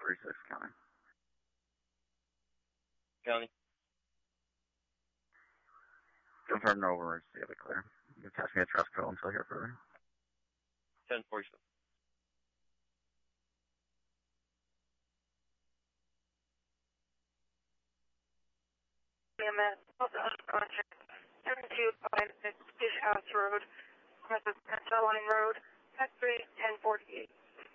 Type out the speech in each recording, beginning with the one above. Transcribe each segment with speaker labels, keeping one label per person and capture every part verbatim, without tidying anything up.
Speaker 1: forty-six, County.
Speaker 2: County.
Speaker 1: Confirm no emergency, have it clear. You can attach me a trust bill until here further.
Speaker 2: ten forty-seven.
Speaker 3: E M S, contract seven two five six Fish House Road, North Central Line Road, F three ten forty-eight.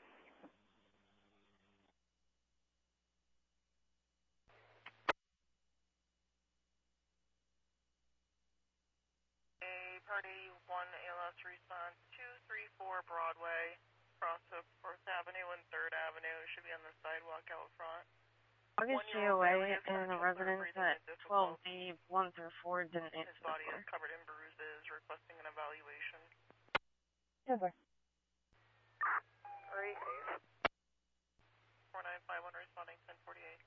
Speaker 4: A party one A L S response two three four Broadway, cross of fourth Avenue and third Avenue, should be on the sidewalk out front.
Speaker 5: August G O A and the residents at twelve D one through four didn't answer.
Speaker 4: His body is covered in bruises, requesting an evaluation.
Speaker 5: Over.
Speaker 4: Three. four nine five one responding ten forty-eight.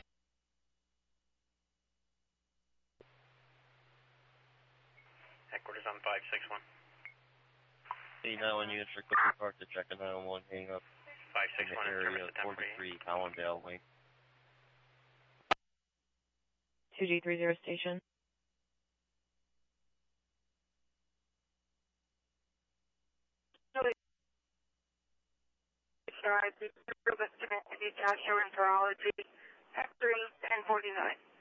Speaker 6: Headquarters on five six one.
Speaker 2: eighty-nine one units for Clifton Park to check a nine one one hang up
Speaker 6: five six one
Speaker 2: in the area of forty-three Allendale Lane.
Speaker 5: two G three zero station.
Speaker 3: Alright, the service to the gastroenterology, F three ten forty-nine.